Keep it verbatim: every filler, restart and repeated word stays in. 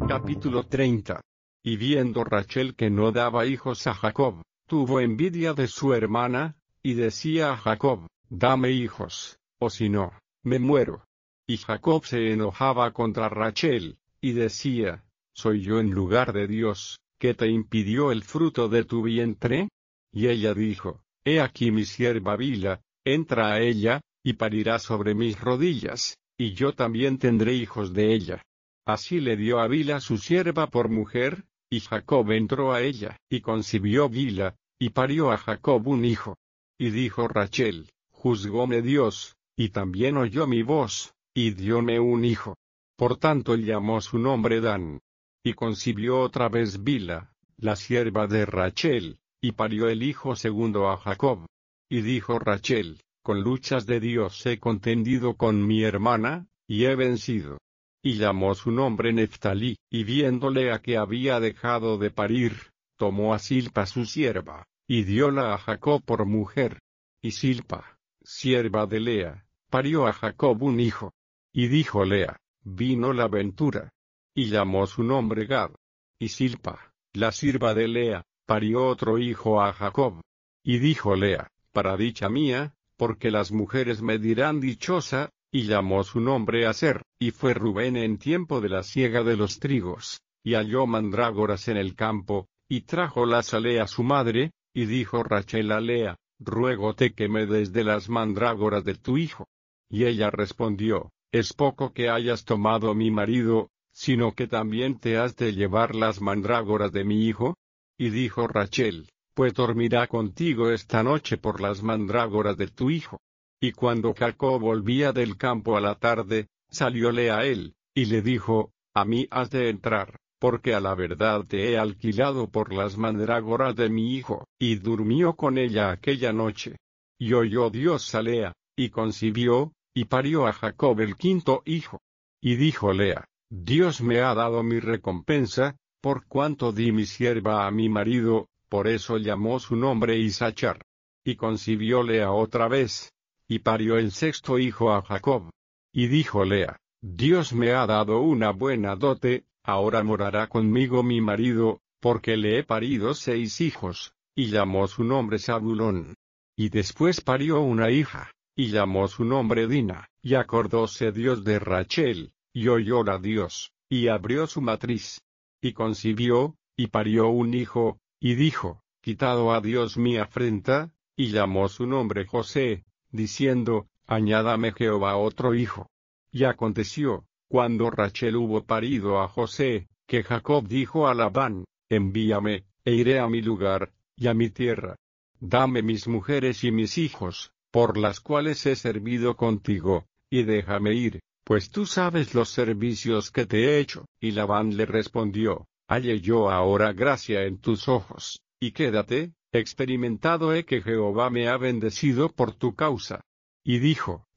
Capítulo treinta. Y viendo Rachel que no daba hijos a Jacob, tuvo envidia de su hermana, y decía a Jacob: dame hijos, o si no, me muero. Y Jacob se enojaba contra Rachel, y decía: ¿soy yo en lugar de Dios, que te impidió el fruto de tu vientre? Y ella dijo: he aquí mi sierva Bilha, entra a ella, y parirá sobre mis rodillas, y yo también tendré hijos de ella. Así le dio a Bilha su sierva por mujer, y Jacob entró a ella, y concibió Bilha, y parió a Jacob un hijo. Y dijo Rachel: juzgóme Dios, y también oyó mi voz, y dióme un hijo. Por tanto llamó su nombre Dan. Y concibió otra vez Bilha, la sierva de Rachel, y parió el hijo segundo a Jacob. Y dijo Rachel: con luchas de Dios he contendido con mi hermana, y he vencido. Y llamó su nombre Neftalí, y viéndole a que había dejado de parir, tomó a Silpa su sierva, y dióla a Jacob por mujer. Y Silpa, sierva de Lea, parió a Jacob un hijo. Y dijo Lea: vino la ventura. Y llamó su nombre Gad. Y Silpa, la sierva de Lea, parió otro hijo a Jacob. Y dijo Lea: para dicha mía, porque las mujeres me dirán dichosa. Y llamó su nombre Aser, y fue Rubén en tiempo de la siega de los trigos, y halló mandrágoras en el campo, y trájolas a Lea su madre, y dijo Rachel a Lea: ruégote que me des de las mandrágoras de tu hijo. Y ella respondió: es poco que hayas tomado mi marido, sino que también te has de llevar las mandrágoras de mi hijo. Y dijo Rachel: pues dormirá contigo esta noche por las mandrágoras de tu hijo. Y cuando Jacob volvía del campo a la tarde, salióle a él, y le dijo: a mí has de entrar, porque a la verdad te he alquilado por las mandrágoras de mi hijo. Y durmió con ella aquella noche. Y oyó Dios a Lea, y concibió, y parió a Jacob el quinto hijo. Y dijo Lea: Dios me ha dado mi recompensa, por cuanto di mi sierva a mi marido. Por eso llamó su nombre Isachar. Y concibió Lea otra vez, y parió el sexto hijo a Jacob. Y dijo Lea: Dios me ha dado una buena dote, ahora morará conmigo mi marido, porque le he parido seis hijos. Y llamó su nombre Zabulón. Y después parió una hija, y llamó su nombre Dina. Y acordóse Dios de Rachel, y oyóla Dios, y abrió su matriz. Y concibió, y parió un hijo, y dijo: quitado a Dios mi afrenta. Y llamó su nombre José, diciendo: añádame Jehová otro hijo. Y aconteció, cuando Rachel hubo parido a José, que Jacob dijo a Labán: envíame, e iré a mi lugar, y a mi tierra. Dame mis mujeres y mis hijos, por las cuales he servido contigo, y déjame ir, pues tú sabes los servicios que te he hecho. Y Labán le respondió: halle yo ahora gracia en tus ojos, y quédate, experimentado he que Jehová me ha bendecido por tu causa. Y dijo: